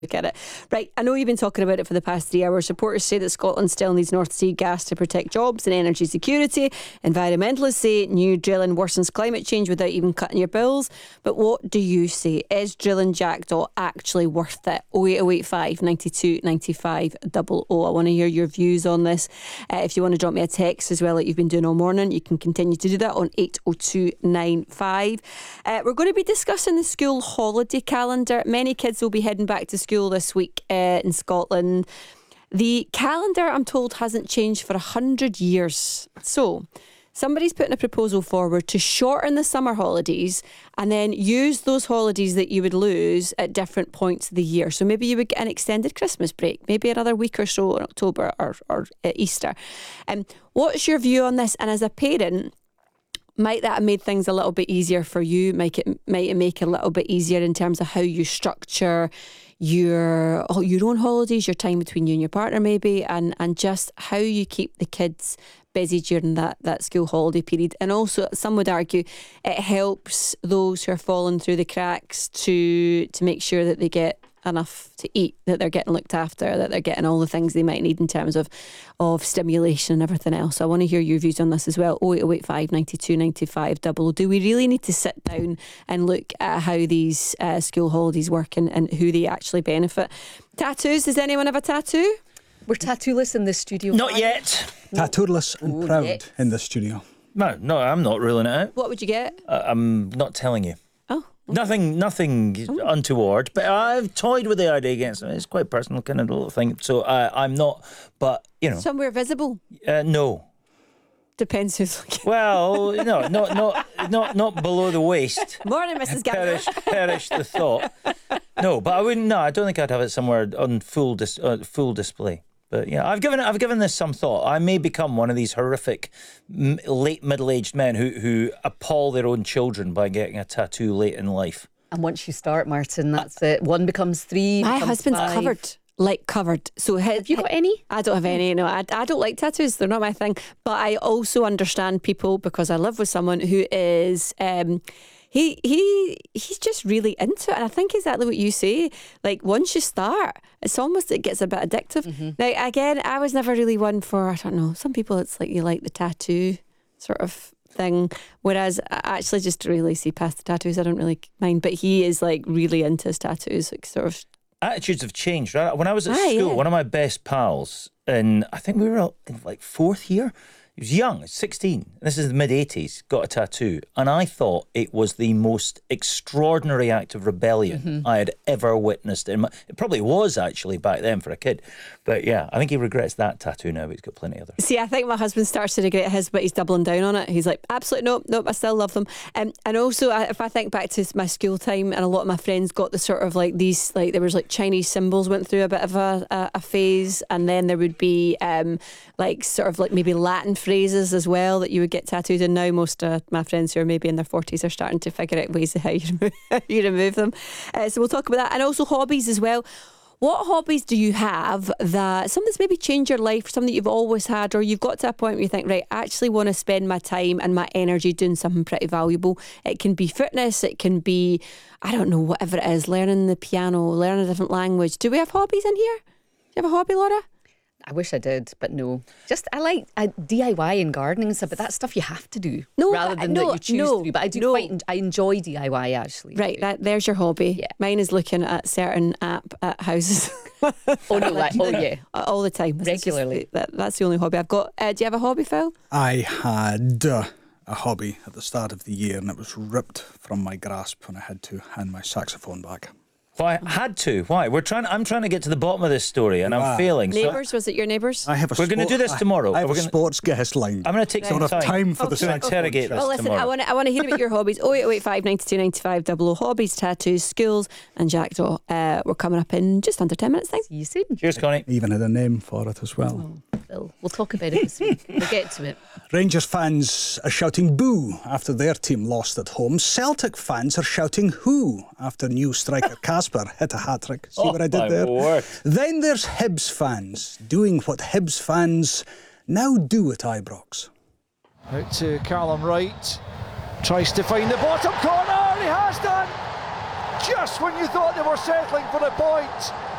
look at it. Right, I know you've been talking about it for the past 3 hours. Reporters say that Scotland still needs North Sea gas to protect jobs and energy security. Environmentalists say new drilling worsens climate change without even cutting your bills. But what do you say? Is drilling Jackdaw actually worth it? 08085 92 95 00. I want to hear your views on this. If you want to drop me a text as well, like you've been doing all morning, you can continue to do that on 80295. We're going to be discussing the school holiday calendar. Many kids will be heading back to school this week in Scotland. The calendar, I'm told, hasn't changed for 100 years. So somebody's putting a proposal forward to shorten the summer holidays and then use those holidays that you would lose at different points of the year. So maybe you would get an extended Christmas break, maybe another week or so in October or at Easter. What's your view on this? And as a parent, might that have made things a little bit easier for you? Might it make it a little bit easier in terms of how you structure your own holidays, your time between you and your partner maybe, and just how you keep the kids busy during that school holiday period? And also, some would argue it helps those who are falling through the cracks to make sure that they get enough to eat, that they're getting looked after, that they're getting all the things they might need in terms of stimulation and everything else. So I want to hear your views on this as well. 08085 92 95 00. Do we really need to sit down and look at how these school holidays work and who they actually benefit? Tattoos, does anyone have a tattoo? We're tattooless in this studio. Not yet. Tattooeless and proud in the studio. No, I'm not ruling it out. What would you get? I'm not telling you. Oh. Nothing untoward, but I've toyed with the idea against it. It's quite personal kind of little thing. So I'm not, but Somewhere visible? No. Depends who's looking. Well, no, not below the waist. Morning, Mrs. Gallagher. Perish the thought. No, but I wouldn't. No, I don't think I'd have it somewhere on full display. But yeah, I've given this some thought. I may become one of these horrific late middle-aged men who appall their own children by getting a tattoo late in life. And once you start, Martin, that's it. One becomes three. My becomes husband's five. covered. So have you got any? I don't have any. No, I don't like tattoos. They're not my thing. But I also understand people, because I live with someone who is he's just really into it. And I think exactly what you say. Like, once you start, it gets a bit addictive. Mm-hmm. Now, again, I was never really one for, I don't know, some people it's like you like the tattoo sort of thing, whereas I actually just really see past the tattoos. I don't really mind. But he is like really into his tattoos, like sort of. Attitudes have changed, right? When I was at school, one of my best pals, and I think we were in like fourth year, he was young, 16, this is the mid-80s, got a tattoo, and I thought it was the most extraordinary act of rebellion I had ever witnessed. It probably was actually back then for a kid, but yeah, I think he regrets that tattoo now, but he's got plenty of others. See, I think my husband starts to regret his, but he's doubling down on it. He's like, absolutely nope, I still love them. And also, if I think back to my school time, and a lot of my friends got the sort of like these, like there was like Chinese symbols went through a bit of a phase, and then there would be like sort of like maybe Latin phrases as well that you would get tattooed. And now most of my friends who are maybe in their 40s are starting to figure out ways of how you remove them. So we'll talk about that, and also hobbies as well. What hobbies do you have that something that's maybe changed your life, something that you've always had, or you've got to a point where you think, right, I actually want to spend my time and my energy doing something pretty valuable? It can be fitness, it can be, I don't know, whatever it is, learning the piano, learning a different language. Do we have hobbies in here? Do you have a hobby, Laura? I wish I did, but no. Just I like DIY and gardening and stuff, but that's stuff you have to do rather than that you choose to do. But I enjoy DIY actually. Right, there's your hobby. Yeah. Mine is looking at certain app at houses. Oh no, yeah, all the time, regularly. That's the only hobby I've got. Do you have a hobby, Phil? I had a hobby at the start of the year, and it was ripped from my grasp when I had to hand my saxophone back. Why had to? Why? I'm trying to get to the bottom of this story, and I'm failing. Neighbours? Was it your neighbours? We're going to do this tomorrow. I have a sports guest line. I'm going to take some time for the to interrogate this. Well, listen, tomorrow. I want to hear about your hobbies. 08085 92 95 00. Hobbies, tattoos, schools, and Jackdaw. We're coming up in just under 10 minutes. Thanks. See you soon. Cheers, Connie. Even had a name for it as well. Phil, we'll talk about it this week. We'll get to it. Rangers fans are shouting boo after their team lost at home. Celtic fans are shouting hoo after new striker Casper hit a hat-trick. See what I did there? Word. Then there's Hibs fans doing what Hibs fans now do at Ibrox. Out to Callum Wright. Tries to find the bottom corner. He has done. Just when you thought they were settling for the point.